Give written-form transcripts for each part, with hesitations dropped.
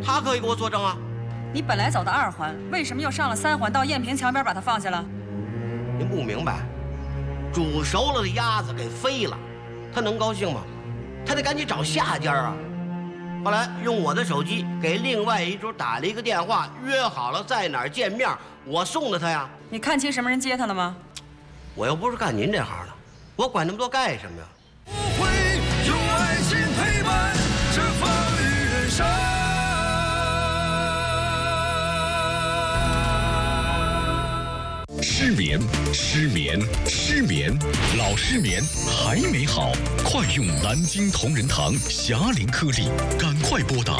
他可以给我作证啊。 你本来走的2环，为什么又上了3环，到燕平墙边把他放下了？ 您不明白，煮熟了的鸭子给飞了，他能高兴吗？他得赶紧找下家啊。后来用我的手机给另外一桌打了一个电话，约好了在哪儿见面，我送的他呀。 你看清什么人接他了吗？ 我又不是干您这行的，我管那么多干什么呀？ 我会用爱心陪伴这风雨人生。 失眠，失眠，失眠，老失眠还没好，快用南京同仁堂霞灵颗粒，赶快拨打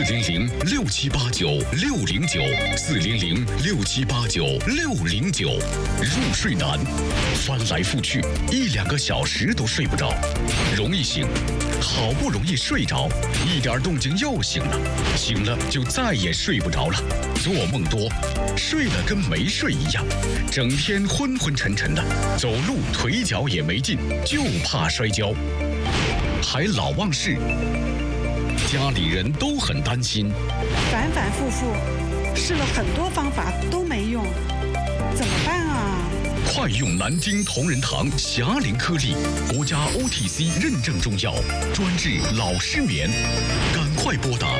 400-6789-609，400-6789-609。入睡难，翻来覆去1-2个小时都睡不着，容易醒，好不容易睡着，一点动静又醒了，醒了就再也睡不着了，做梦多，睡了跟没睡一样，整天昏昏沉沉的，走路腿脚也没劲，就怕摔跤，还老忘事，家里人都很担心， 反反复复试了很多方法都没用，怎么办啊？ 快用南京同仁堂霞灵颗粒，国家 OTC 认证中药，专治老失眠。赶快拨打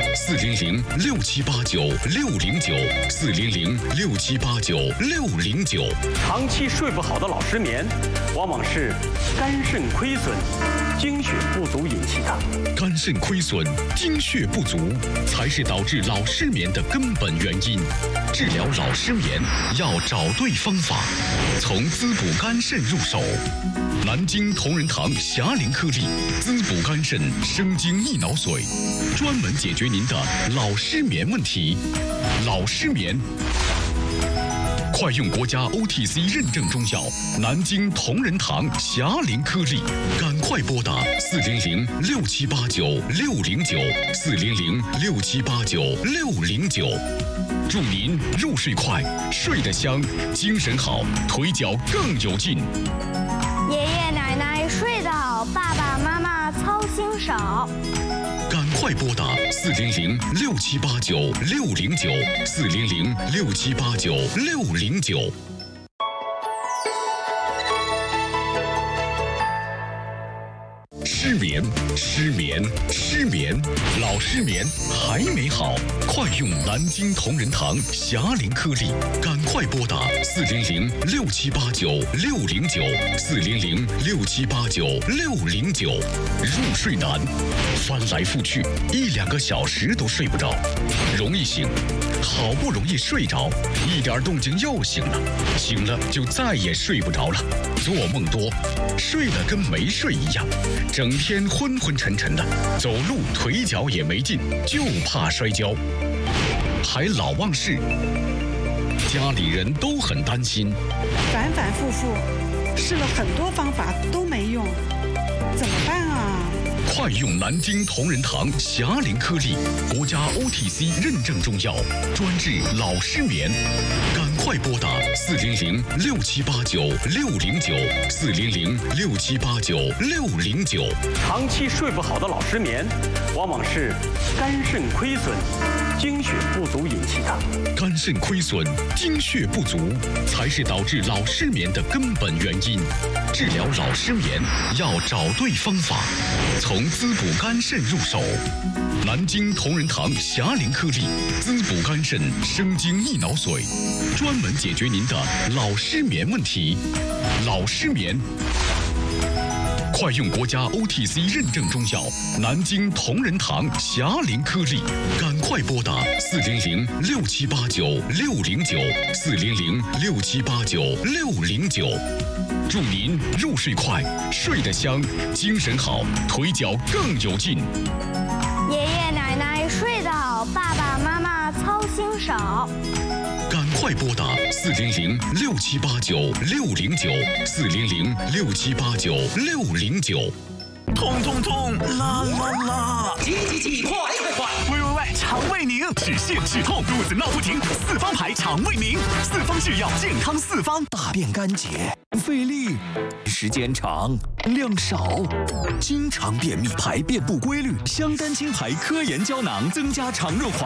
400-6789-609，400-6789-609。 长期睡不好的老失眠，往往是肝肾亏损、精血不足引起的。 肝肾亏损、精血不足，才是导致老失眠的根本原因。治疗老失眠要找对方法，从滋补肝肾入手。南京同仁堂霞灵颗粒，滋补肝肾、生津益脑髓，专门解决您的老失眠问题。老失眠，快用国家 OTC 认证中药南京同仁堂霞灵颗粒，赶快拨打400-6789-609，400-6789-609。祝您入睡快，睡得香，精神好，腿脚更有劲。 爷爷奶奶睡得好，爸爸妈妈操心少。 赶快拨打400-6789-609，400-6789-609。失眠，失眠，失眠，老失眠还没好，快用南京同仁堂霞灵颗粒，赶快拨打400-6789-609，400-6789-609。入睡难，翻来覆去1-2个小时都睡不着，容易醒，好不容易睡着，一点动静又醒了，醒了就再也睡不着了，做梦多，睡了跟没睡一样，整天昏昏沉沉的，走路腿脚也没劲，就怕摔跤，还老忘事，家里人都很担心， 反反复复试了很多方法都没用，怎么办啊？ 快用南京同仁堂霞灵颗粒，国家 OTC 认证中药，专治老失眠。赶快拨打400-6789-609，400-6789-609。 长期睡不好的老失眠，往往是肝肾亏损、精血不足引起的。 肝肾亏损、精血不足，才是导致老失眠的根本原因。治疗老失眠要找对方法，从滋补肝肾入手。南京同仁堂霞灵颗粒，滋补肝肾、生津益脑髓，专门解决您的老失眠问题。老失眠，快用国家 OTC 认证中药南京同仁堂霞灵颗粒，赶快拨打400-6789-609，400-6789-609。祝您入睡快，睡得香，精神好，腿脚更有劲。 爷爷奶奶睡得好，爸爸妈妈操心少。 赶快拨打400-6789-609，400-6789-609。 痛痛痛，啦啦啦！ 急，快！ 喂，肠胃宁，止泻止痛，肚子闹不停，四方牌肠胃宁，四方制药，健康四方。大便干结，费力，时间长，量少，经常便秘，排便不规律。香丹青牌科研胶囊增加肠润滑。